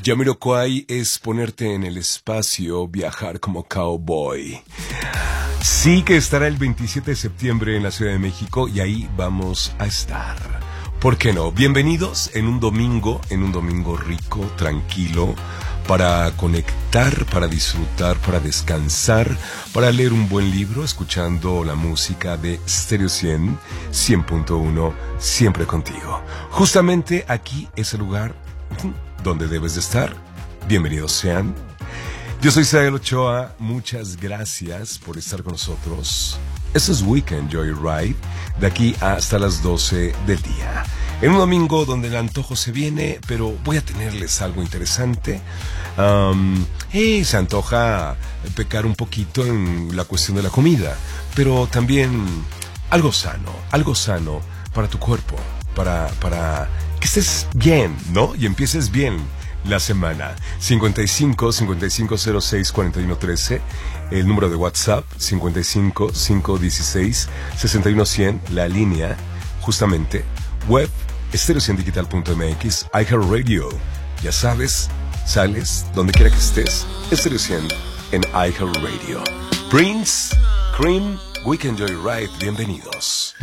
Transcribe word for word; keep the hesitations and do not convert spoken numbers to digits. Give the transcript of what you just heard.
Jamiroquai es ponerte en el espacio, viajar como cowboy. Sí que estará el veintisiete de septiembre en la Ciudad de México y ahí vamos a estar. ¿Por qué no? Bienvenidos en un domingo, en un domingo rico, tranquilo, para conectar, para disfrutar, para descansar, para leer un buen libro, escuchando la música de Stereo cien, cien punto uno, siempre contigo. Justamente aquí es el lugar donde debes de estar. Bienvenidos sean. Yo soy Israel Ochoa, muchas gracias por estar con nosotros. Esto es Weekend Joyride, de aquí hasta las doce del día. En un domingo donde el antojo se viene, pero voy a tenerles algo interesante. Um, eh, se antoja pecar un poquito en la cuestión de la comida, pero también algo sano, algo sano para tu cuerpo, para, para que estés bien, ¿no? Y empieces bien la semana. cincuenta y cinco, cincuenta y cinco cero seis, cuarenta y uno trece, el número de WhatsApp, cincuenta y cinco, cinco dieciséis, sesenta y uno cien, la línea, justamente, web, stereo cien digital punto m x, iHeartRadio. Ya sabes, sales donde quiera que estés, Stereo cien en iHeartRadio. Prince, Cream, Weekend Joyride, bienvenidos.